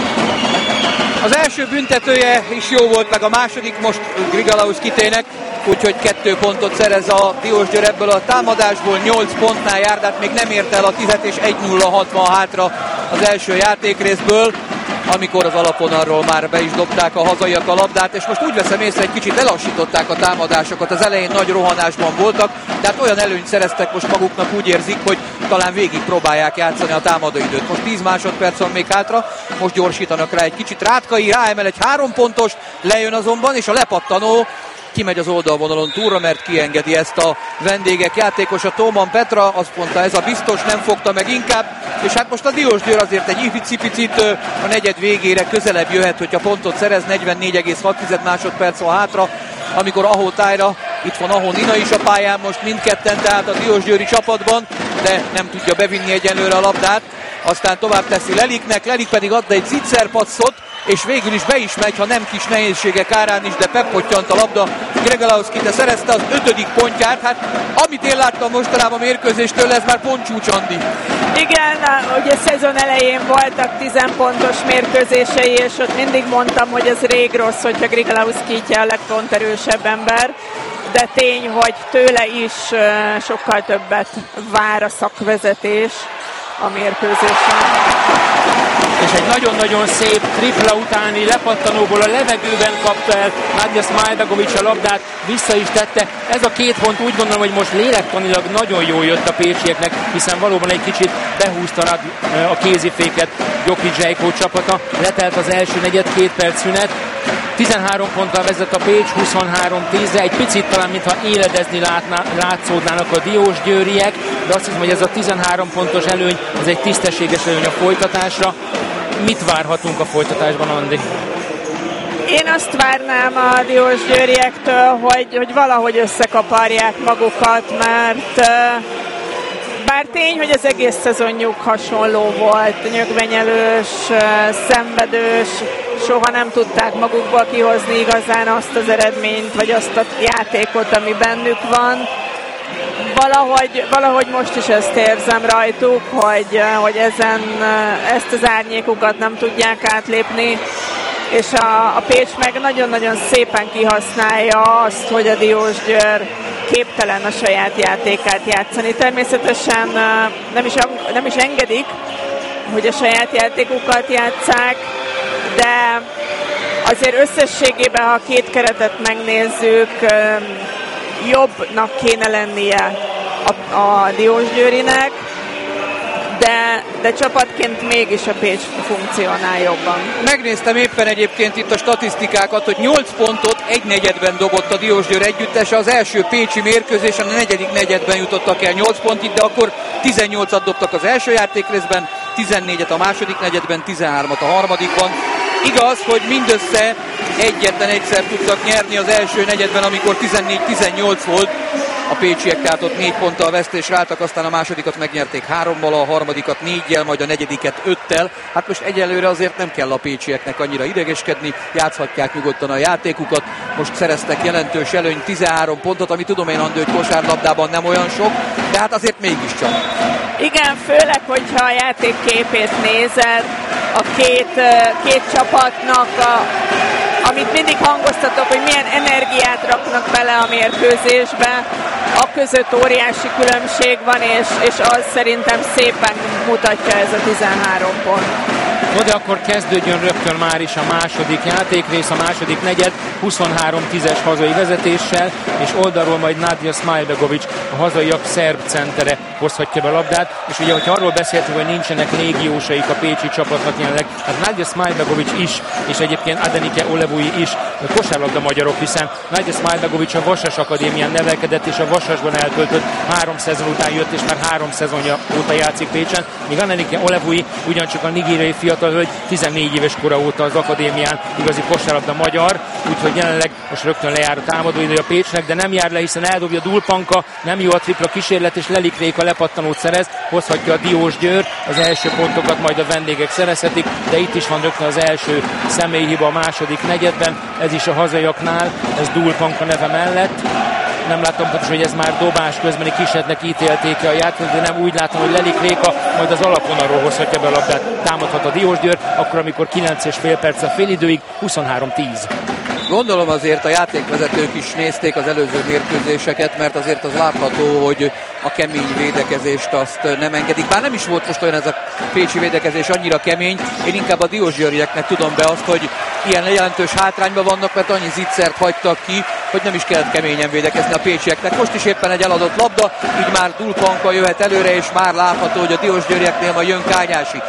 Az első büntetője is jó volt, meg a második most Grigalaus Kitének, úgyhogy kettő pontot szerez a Diósgyőr ebből a támadásból, nyolc pontnál jár, de hát még nem ért el a tízet, és egy nulla hatvan hátra az első játékrészből, amikor az alapvonalról már be is dobták a hazaiak a labdát, és most úgy veszem észre, egy kicsit lelassították a támadásokat, az elején nagy rohanásban voltak, tehát olyan előnyt szereztek most maguknak, úgy érzik, hogy talán végig próbálják játszani a támadóidőt. Most tíz másodperc van még hátra, most gyorsítanak rá egy kicsit. Rátkai ráemel egy három pontos, lejön azonban, és a lepattanó kimegy az oldalvonalon túlra, mert kiengedi ezt a vendégek játékosa. Tóman Petra azt mondta, ez a biztos, nem fogta meg inkább, és hát most a Diósgyőr azért egy icipicit a negyed végére közelebb jöhet, hogyha pontot szerez, negyvennégy egész hat másodperc van hátra, amikor Ahó Tájra, itt van Ahó Nina is a pályán most mindketten, tehát a Diósgyőri csapatban, de nem tudja bevinni egyenlőre a labdát, aztán tovább teszi Leliknek, Lelik pedig adta egy zicserpasszot, és végül is be is megy, ha nem kis nehézségek árán is, de peppottyant a labda. Grigalaus Kite szerezte az ötödik pontját, hát amit én láttam mostanában mérkőzéstől, ez már pontcsúcs, Andi. Igen, ugye szezon elején voltak tíz pontos mérkőzései, és ott mindig mondtam, hogy ez rég rossz, hogyha Grigalaus Kitje a legponterősebb ember, de tény, hogy tőle is sokkal többet vár a szakvezetés a mérkőzésen. És egy nagyon-nagyon szép tripla utáni lepattanóból a levegőben kapta el Nadja Smajdagovics a labdát, vissza is tette. Ez a két pont úgy gondolom, hogy most lélektanilag nagyon jól jött a pécsieknek, hiszen valóban egy kicsit behúzta a kéziféket Gyoki Zsejkó csapata. Letelt az első negyed, két perc szünet. tizenhárom ponttal vezet a Pécs, huszonhárom tízre, egy picit talán mintha éledezni látná, látszódnának a diósgyőriek, de azt hiszem, hogy ez a tizenhárom pontos előny, ez egy tisztességes előny a folytatásra. Mit várhatunk a folytatásban, Andi? Én azt várnám a diósgyőriektől, hogy, hogy valahogy összekaparják magukat, mert bár tény, hogy az egész szezonjuk hasonló volt, nyögvenyelős, szenvedős, soha nem tudták magukból kihozni igazán azt az eredményt, vagy azt a játékot, ami bennük van. Valahogy, valahogy most is ezt érzem rajtuk, hogy, hogy ezen, ezt az árnyékukat nem tudják átlépni, és a, a Pécs meg nagyon-nagyon szépen kihasználja azt, hogy a Diósgyőr képtelen a saját játékát játszani. Természetesen nem is, nem is engedik, hogy a saját játékukat játsszák, de azért összességében, ha a két keretet megnézzük, jobbnak kéne lennie a, a Diósgyőrinek, de, de csapatként mégis a Pécs funkcionál jobban. Megnéztem éppen egyébként itt a statisztikákat, hogy nyolc pontot egy negyedben dobott a Diósgyőr együttese, az első pécsi mérkőzésen a negyedik negyedben jutottak el nyolc pontig, de akkor tizennyolcat dobtak az első játékrészben, tizennégyet a második negyedben, tizenhármat a harmadikban. Igaz, hogy mindössze egyetlen egyszer tudtak nyerni az első negyedben, amikor tizennégy tizennyolc volt. A pécsiek tehát ott négy ponttal vesztésre álltak, aztán a másodikat megnyerték hárommal, a harmadikat négyel, majd a negyediket öttel. Hát most egyelőre azért nem kell a pécsieknek annyira idegeskedni, játszhatják nyugodtan a játékukat. Most szereztek jelentős előny, tizenhárom pontot, ami tudom én, Andi, hogy kosárlabdában nem olyan sok, de hát azért mégiscsak. Igen, főleg, hogyha a játék képét nézed, a két, két csapatnak, a, amit mindig hangoztatok, hogy milyen energiát raknak bele a mérkőzésbe, a között óriási különbség van, és, és az szerintem szépen mutatja ez a tizenhárom pont. No, de akkor kezdődjön rögtön már is a második játékrész, a második negyed huszonhárom tízes hazai vezetéssel, és oldalról majd Nadja Smajbegovic, a hazaiak szerb centere hozhatja be a labdát, és ugye, hogyha arról beszéltünk, hogy nincsenek légiósaik a pécsi csapatnak jelenleg, hát Nadja Smajbegovic is, és egyébként Adenike Olevui is kosárlabda magyarok, hiszen Nadja Smajbegovic a Vasas Akadémián nevelkedett, és a Vasasban eltöltött három szezon után jött, és már három szezonja óta játszik Pécsen, míg Adenike Olevui ugyancsak a nigériai fiatal hölgy, tizennégy éves kora óta az akadémián igazi kosárlabda magyar, úgyhogy jelenleg most rögtön lejár a támadóidő a Pécsnek, de nem jár le, hiszen eldobja Dulpanka, nem jó a tripla kísérlet, és Lelik Réka lepattanót szerez, hozhatja a Diósgyőr, az első pontokat majd a vendégek szerezhetik, de itt is van rögtön az első személyhiba a második negyedben, ez is a hazaiaknál, ez Dulpanka neve mellett. Nem láttam pontosan, hogy ez már dobás közbeni kísérletnek ítélték a játékot, de nem úgy látom, hogy Lelik Réka majd az alapvonalról hozhatja be a labdát, támadhat a Diósgyőr, akkor amikor kilenc és fél perc a félidőig, huszonhárom tíz. Gondolom azért a játékvezetők is nézték az előző mérkőzéseket, mert azért az látható, hogy a kemény védekezést azt nem engedik. Bár nem is volt most olyan ez a pécsi védekezés annyira kemény, én inkább a diósgyőrieknek tudom be azt, hogy ilyen jelentős hátrányban vannak, mert annyi zicsert hagytak ki, hogy nem is kellett keményen védekezni a pécsieknek. Most is éppen egy eladott labda, így már Dulpanka jöhet előre, és már látható, hogy a diósgyőrieknél majd jön Kányási.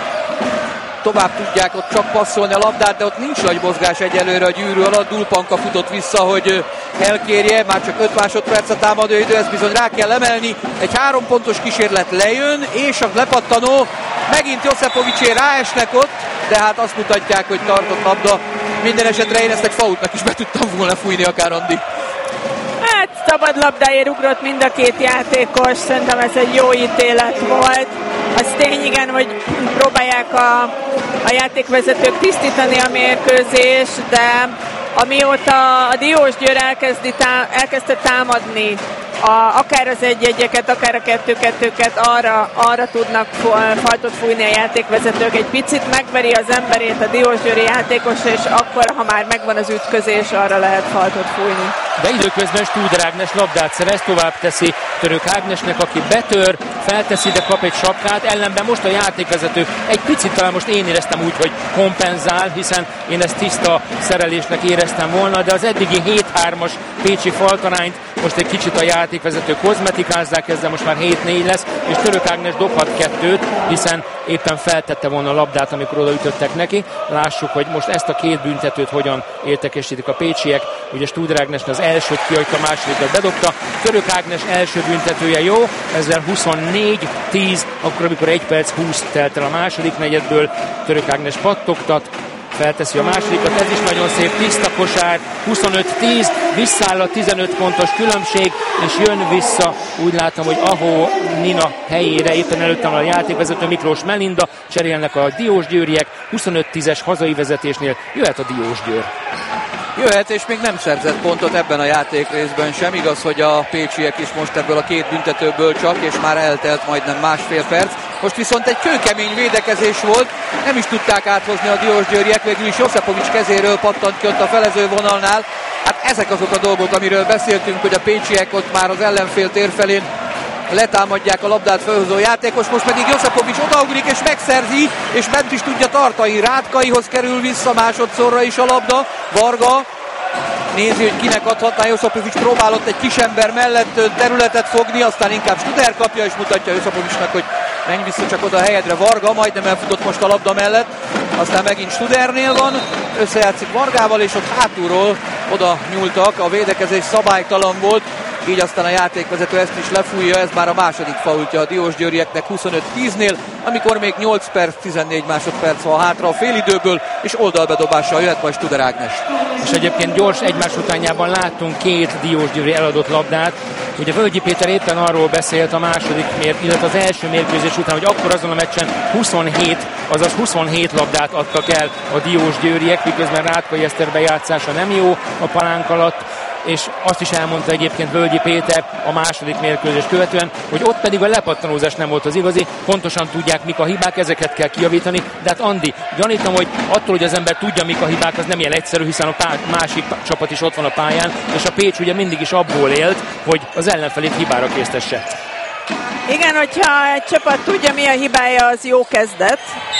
Tovább tudják ott csak passzolni a labdát, de ott nincs nagy mozgás egyelőre a gyűrű alatt. Dulpanka futott vissza, hogy elkérje, már csak öt másodperc a támadóidő, ezt bizony rá kell emelni. Egy három pontos kísérlet lejön, és a lepattanó megint Joszepovicsé ráesnek ott, de hát azt mutatják, hogy tartott labda. Minden esetre én ezt egy faultnak is be tudtam volna fújni akár, Andi. Hát szabad labdáért ugrott mind a két játékos, szerintem ez egy jó ítélet volt. Az tény, igen, hogy próbálják a, a játékvezetők tisztítani a mérkőzést, de amióta a Diósgyőr elkezdi tá, elkezdte támadni, a, akár az egy-egyeket, akár a kettő-kettőket, arra, arra tudnak faltot fújni a játékvezetők. Egy picit megveri az emberét a diósgyőri játékos, és akkor, ha már megvan az ütközés, arra lehet faltot fújni. De időközben Studer Ágnes labdát szerez, tovább teszi Török Ágnesnek, aki betör, felteszi, de kap egy sapkát, ellenben most a játékvezető egy picit, talán most én éreztem úgy, hogy kompenzál, hiszen én ezt tiszta szerelésnek éreztem volna, de az eddigi hét hármas pécsi faltarányt most egy kicsit a játékvezetők kozmetikázzák, ezzel most már hét négy lesz, és Török Ágnes dobhat kettőt, hiszen éppen feltette volna a labdát, amikor odaütöttek neki. Lássuk, hogy most ezt a két büntetőt hogyan értekesítik a pécsiek. Ugye Studer Ágnes az elsőt kihagyta, a másodikat bedobta. Török Ágnes első büntetője jó, ezzel huszonnégy tíz, akkor amikor egy perc húsz telt el a második negyedből. Török Ágnes pattogtat, felteszi a másodikat, ez is nagyon szép, tiszta kosár, huszonöt tíz, visszáll a tizenöt pontos különbség, és jön vissza, úgy látom, hogy Ahó Nina helyére, éppen előttem a játékvezető Miklós Melinda, cserélnek a Diósgyőriek, huszonöt tízes hazai vezetésnél jöhet a Diósgyőr. Jöhet, és még nem szerzett pontot ebben a játékrészben sem. Igaz, hogy a pécsiek is most ebből a két büntetőből csak, és már eltelt majdnem másfél perc. Most viszont egy kőkemény védekezés volt, nem is tudták áthozni a diósgyőriek, végül is Joszepovics kezéről pattant ki ott a felező vonalnál. Hát ezek azok a dolgok, amiről beszéltünk, hogy a pécsiek ott már az ellenfél térfelén letámadják a labdát felhozó játékos, most pedig Joszepovics odaugrik és megszerzi, és bent is tudja tartani. Rátkaihoz kerül vissza másodszorra is a labda. Varga nézi, hogy kinek adhatná. Joszepovics próbálott egy kisember mellett területet fogni, aztán inkább Studer kapja, és mutatja Joszepovicsnak, hogy menj vissza csak oda a helyedre. Varga majdnem elfutott most a labda mellett, aztán megint Studernél van, összejátszik Vargával, és ott hátulról oda nyúltak, a védekezés szabálytalan volt, így aztán a játékvezető ezt is lefújja, ez már a második faultja a diósgyőrieknek huszonöt tíznél, amikor még nyolc perc, tizennégy másodperc van hátra a félidőből, és oldalbedobással jöhet majd Studer Ágnes. És egyébként gyors egymás utánjában láttunk két diósgyőri eladott labdát. Ugye Völgyi Péter éppen arról beszélt a második mér, illetve az első mérkőzés után, hogy akkor azon a meccsen huszonhét, azaz huszonhét labdát adtak el a diósgyőriek, miközben Rátkai Eszter bejátszása nem jó a palánk alatt, és azt is elmondta egyébként Völgyi Péter a második mérkőzés követően, hogy ott pedig a lepattanózás nem volt az igazi, pontosan tudják, mik a hibák, ezeket kell kijavítani, de hát Andi, gyanítom, hogy attól, hogy az ember tudja, mik a hibák, az nem ilyen egyszerű, hiszen a pá- másik csapat is ott van a pályán, és a Pécs ugye mindig is abból élt, hogy az ellenfelét hibára késztesse. Igen, hogyha egy csapat tudja, mi a hibája, az jó kezdet,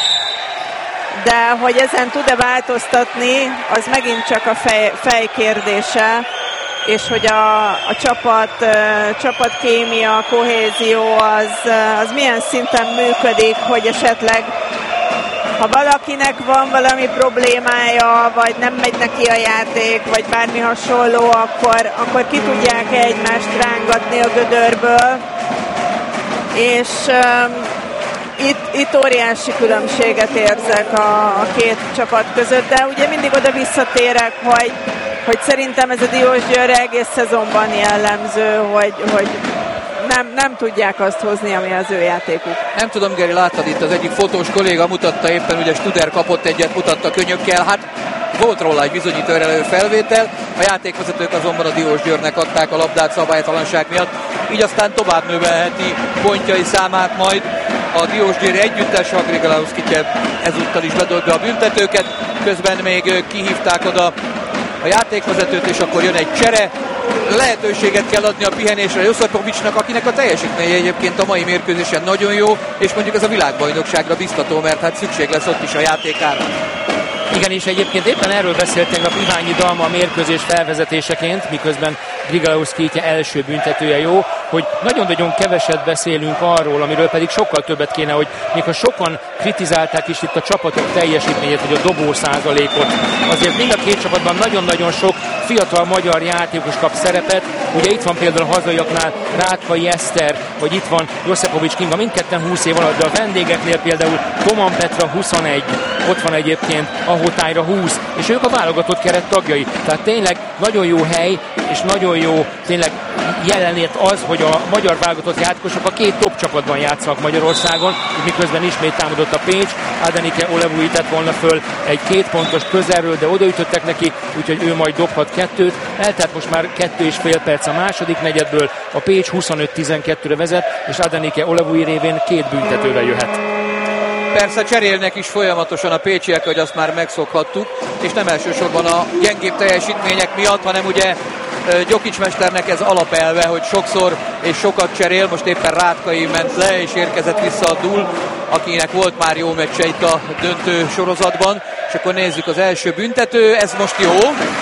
de hogy ezen tud-e változtatni, az megint csak a fej, fej kérdése, és hogy a, a csapat, uh, csapatkémia, kohézió az, uh, az milyen szinten működik, hogy esetleg ha valakinek van valami problémája, vagy nem megy neki a játék, vagy bármi hasonló, akkor, akkor ki tudják egymást rángatni a gödörből, és um, Itt, itt óriási különbséget érzek a, a két csapat között, de ugye mindig oda visszatérek, hogy, hogy szerintem ez a Diósgyőr egész szezonban jellemző, hogy, hogy nem, nem tudják azt hozni, ami az ő játékuk. Nem tudom, Geri, láttad itt az egyik fotós kolléga mutatta éppen, ugye Studer kapott egyet, mutatta könyökkel, hát volt róla egy bizonyító erejű felvétel, a játékvezetők azonban a Diósgyőrnek adták a labdát szabálytalanság miatt, így aztán tovább növelheti pontjai számát majd a Diósgyőri együttes, a Grigalaus Kityev ezúttal is bedobja a büntetőket, közben még kihívták oda a játékvezetőt, és akkor jön egy csere, lehetőséget kell adni a pihenésre Joszepovicsnak, akinek a teljesítménye egyébként a mai mérkőzésen nagyon jó, és mondjuk ez a világbajnokságra biztató, mert hát szükség lesz ott is a játékára. Igen, és egyébként éppen erről beszélt tegnap Iványi Dalma a mérkőzés felvezetéseként, miközben Grigalaus Kitye első büntetője jó, hogy nagyon-nagyon keveset beszélünk arról, amiről pedig sokkal többet kéne, hogy még ha sokan kritizálták is itt a csapatok teljesítményét, vagy a dobó százalékot, azért mind a két csapatban nagyon-nagyon sok fiatal magyar játékos kap szerepet. Ugye itt van például a hazaiaknál Rátkai Eszter, vagy itt van Joszepovics Kinga, mindketten húsz év alatt, de a vendégeknél például Koman Petra huszonegy, ott van egyébként Ahó Tájra húsz, és ők a válogatott keret tagjai. Tehát tényleg nagyon jó hely, és nagyon jó tényleg jelenért az, hogy a magyar válogatott játékosok a két top csapatban játszanak Magyarországon, miközben ismét támadott a Pécs. Adenike Olevui tett volna föl egy két pontos közelről, de odaütöttek neki, úgyhogy ő majd dobhat kettőt. Eltelt most már kettő és fél perc a második negyedből, a Pécs huszonöt tizenkettőre vezet, és Adenike Olevui révén két büntetővel jöhet. Persze cserélnek is folyamatosan a pécsiek, hogy azt már megszokhattuk, és nem elsősorban a gyengébb teljesítmények miatt, hanem ugye Gyokics mesternek ez alapelve, hogy sokszor és sokat cserél, most éppen Rátkai ment le, és érkezett vissza a Dul, akinek volt már jó meccse itt a döntő sorozatban, és akkor nézzük az első büntető, ez most jó.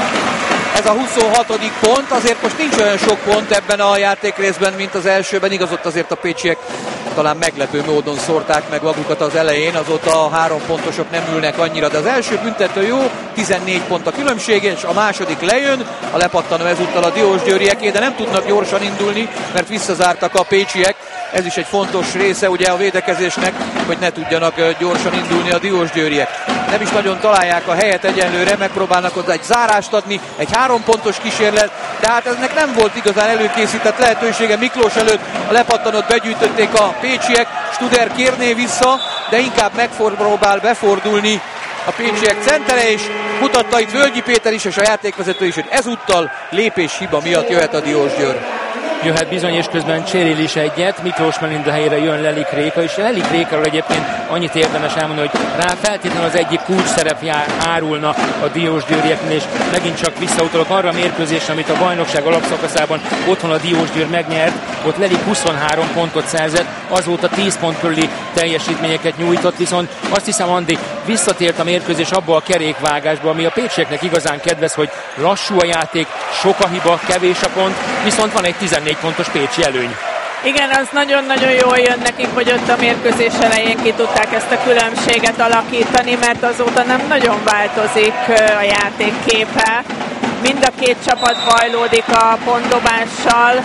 Ez a huszonhatodik pont, azért most nincs olyan sok pont ebben a játékrészben, mint az elsőben, igaz ott azért a pécsiek talán meglepő módon szórták meg magukat az elején, azóta a három pontosok nem ülnek annyira, de az első büntető jó, tizennégy pont a különbség, és a második lejön, a lepattanó ezúttal a diósgyőrieké, de nem tudnak gyorsan indulni, mert visszazártak a pécsiek, ez is egy fontos része ugye a védekezésnek, hogy ne tudjanak gyorsan indulni a diósgyőriek. nem is nagyon találják a helyet egyenlőre, megpróbálnak oda egy zárást adni, egy három pontos kísérlet, de hát eznek nem volt igazán előkészített lehetősége Miklós előtt, a lepattanót begyűjtötték a pécsiek, Studer kérné vissza, de inkább megpróbál befordulni a pécsiek centere, és mutatta itt Völgyi Péter is, és a játékvezető is, hogy ezúttal lépéshiba miatt jöhet a Diósgyőr. Jöhet bizony, és közben cserél is egyet. Miklós Melinda helyére jön Lelik Réka, és Lelik Rékáról egyébként annyit érdemes elmondani, hogy rá feltétlenül az egyik kulcs szerep jár, árulna a Diósgyőrieknél, és megint csak visszautalok arra a mérkőzésre, amit a bajnokság alapszakaszában otthon a Diósgyőr megnyert, ott Lelik huszonhárom pontot szerzett, azóta tíz pont körüli teljesítményeket nyújtott, viszont azt hiszem, Andi, visszatért a mérkőzés abba a kerékvágásba, ami a pécsieknek igazán kedvez, hogy lassú a játék, sok a hiba, kevés a pont, viszont van egy tizennégy pontos pécsi előny. Igen, az nagyon-nagyon jól jön nekik, hogy ott a mérkőzés elején ki tudták ezt a különbséget alakítani, mert azóta nem nagyon változik a játék képe. Mind a két csapat bajlódik a pontdobással,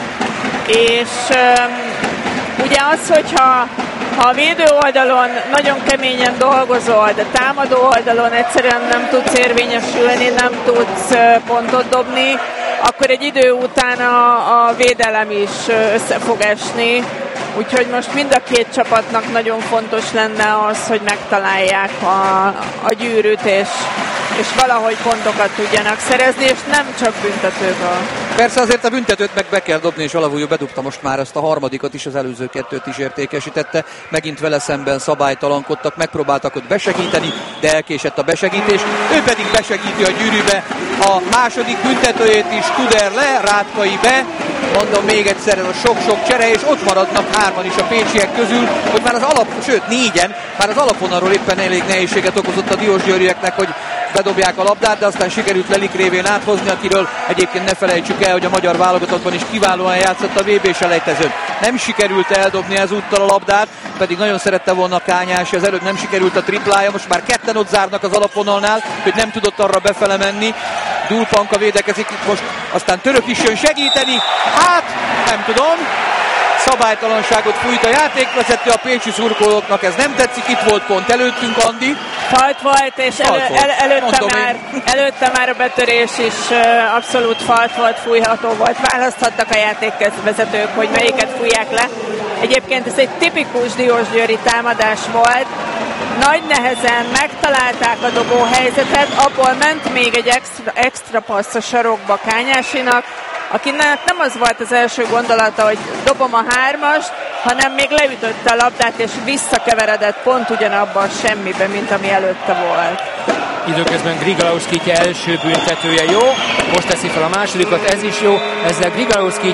és um, ugye az, hogyha ha a védő oldalon nagyon keményen dolgozol, de támadó oldalon egyszerűen nem tudsz érvényesülni, nem tudsz pontot dobni, akkor egy idő után a, a védelem is össze fog esni. Úgyhogy most mind a két csapatnak nagyon fontos lenne az, hogy megtalálják a, a gyűrűt, és, és valahogy pontokat tudjanak szerezni, és nem csak büntetőből. Persze azért a büntetőt meg be kell dobni, és Alavújó bedobta most már ezt a harmadikat is, az előző kettőt is értékesítette. Megint vele szemben szabálytalankodtak, megpróbáltak ott besegíteni, de elkésett a besegítés. Ő pedig besegíti a gyűrűbe a második büntetőjét is, Studer le, Rátkai be. Mondom még egyszer, ez a sok-sok csere, és ott maradnak hárman is a pécsiek közül, hogy már az alap, sőt négyen, már az alapvonalról éppen elég nehézséget okozott a diósgyőrieknek, hogy bedobják a labdát, de aztán sikerült Lelik révén áthozni, akiről egyébként ne felejtsük el, hogy a magyar válogatottban is kiválóan játszott a vé bé-selejtezőn. Nem sikerült eldobni ezúttal a labdát, pedig nagyon szerette volna Kányási, az előbb nem sikerült a triplája, most már ketten ott zárnak az alapvonalnál, hogy nem tudott arra befele menni. Dulpanka védekezik itt most, aztán Török is jön segíteni, hát nem tudom, szabálytalanságot fújt a játékvezető, a pécsi szurkolóknak ez nem tetszik, itt volt pont előttünk, Andi. Falt volt, és falt elő, volt. El, előtte, már, én. előtte már a betörés is uh, abszolút falt volt, fújható volt. Választhattak a játékvezetők, hogy melyiket fújják le. Egyébként ez egy tipikus diósgyőri támadás volt. Nagy nehezen megtalálták a dobó helyzetet, abból ment még egy extra, extra passz a sarokba Kányásinak, akinek nem az volt az első gondolata, hogy dobom a hármast, hanem még leütötte a labdát, és visszakeveredett pont ugyanabba a semmibe, mint ami előtte volt. Időközben Grigalauszkitya első büntetője jó, most teszi fel a másodikat, ez is jó, ezzel Grigalauszkitya